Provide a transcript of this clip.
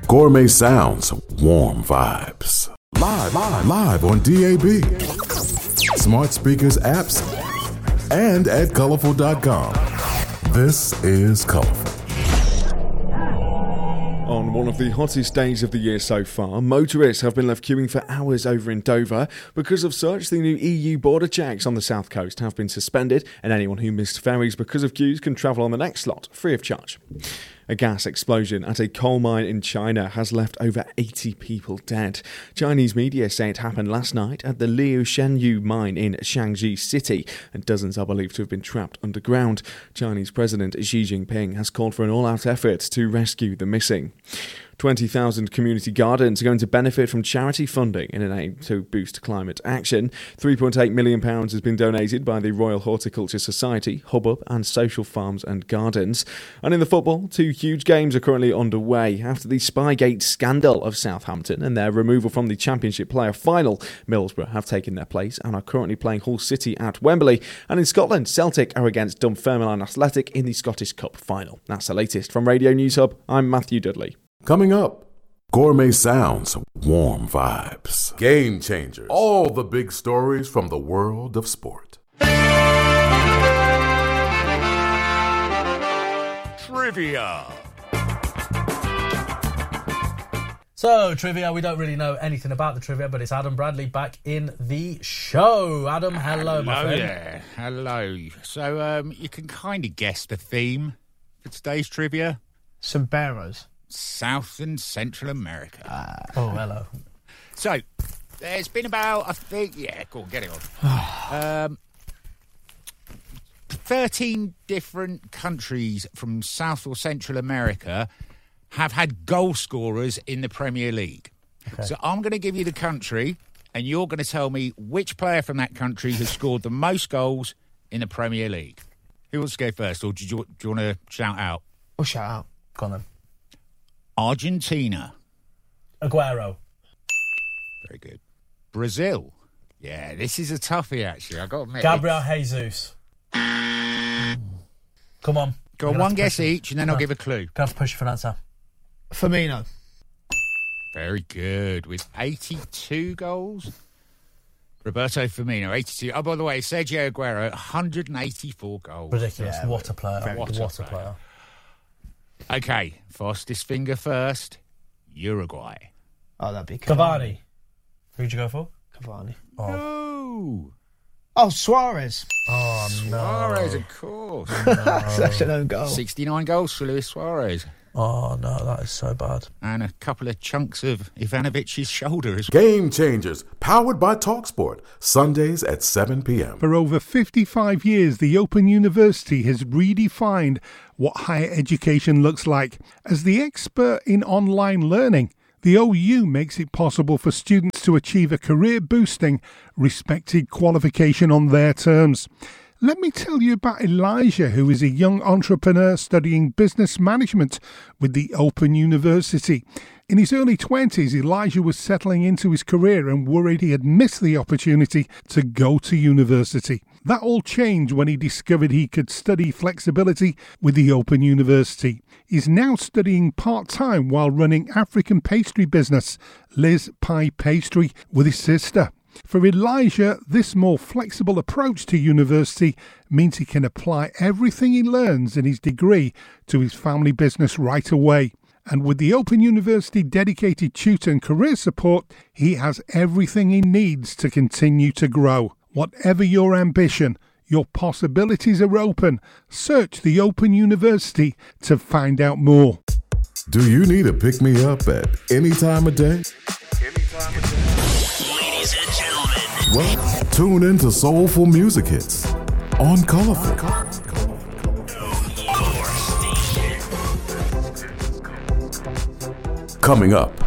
Gourmet sounds, warm vibes. Live on DAB. Smart speakers, apps, and at colorful.com. This is Colorful. On one of the hottest days of the year so far, motorists have been left queuing for hours over in Dover. Because of such, the new EU border checks on the south coast have been suspended, and anyone who missed ferries because of queues can travel on the next slot free of charge. A gas explosion at a coal mine in China has left over 80 people dead. Chinese media say it happened last night at the Liu Shenyu mine in Shaanxi City, and dozens are believed to have been trapped underground. Chinese President Xi Jinping has called for an all-out effort to rescue the missing. 20,000 community gardens are going to benefit from charity funding in an aim to boost climate action. £3.8 million has been donated by the Royal Horticulture Society, Hubbub and Social Farms and Gardens. And in the football, two huge games are currently underway. After the Spygate scandal of Southampton and their removal from the Championship player final, Middlesbrough have taken their place and are currently playing Hull City at Wembley. And in Scotland, Celtic are against Dunfermline Athletic in the Scottish Cup final. That's the latest from Radio News Hub. I'm Matthew Dudley. Coming up, gourmet sounds, warm vibes, game changers, all the big stories from the world of sport. Trivia. So, trivia, we don't really know anything about the trivia, but it's Adam Bradley back in the show. Adam, hello, my friend. There. Hello. So, you can kind of guess the theme for today's trivia. Sombreros. South and Central America. Oh, hello. So, there's been about, I think, go on, get it on. 13 different countries from South or Central America have had goal scorers in the Premier League. Okay. So I'm going to give you the country, and you're going to tell me which player from that country has scored the most goals in the Premier League. Who wants to go first, or do you want to shout out? I'll shout out. Go on then. Argentina. Aguero. Very good. Brazil. Yeah, this is a toughie, actually. I've got to admit. Gabriel Jesus. Come on. Go on, one guess each, and then I'll give a clue. Can I have to push you for an answer? Firmino. Very good. With 82 goals. Roberto Firmino, 82. Oh, by the way, Sergio Aguero, 184 goals. Ridiculous. Yeah, what a player. What a player. Okay, fastest finger first. Uruguay. Oh, that'd be Cavani. Who'd you go for? Cavani. Oh. No. Oh, Suarez. Oh, no. Suarez, of course. That's an own goal. 69 goals for Luis Suarez. Oh, no, that is so bad. And a couple of chunks of Ivanovic's shoulder as well. Game Changers, powered by TalkSport, Sundays at 7 p.m. For over 55 years, the Open University has redefined what higher education looks like. As the expert in online learning, the OU makes it possible for students to achieve a career-boosting, respected qualification on their terms. Let me tell you about Elijah, who is a young entrepreneur studying business management with the Open University. In his early 20s, Elijah was settling into his career and worried he had missed the opportunity to go to university. That all changed when he discovered he could study flexibility with the Open University. He's now studying part-time while running African pastry business, Liz Pie Pastry, with his sister. For Elijah, this more flexible approach to university means he can apply everything he learns in his degree to his family business right away. And with the Open University dedicated tutor and career support, he has everything he needs to continue to grow. Whatever your ambition, your possibilities are open. Search the Open University to find out more. Do you need a pick-me-up at any time of day? Ladies and gentlemen. Well, tune in to Soulful Music Hits on Colorful. Coming up,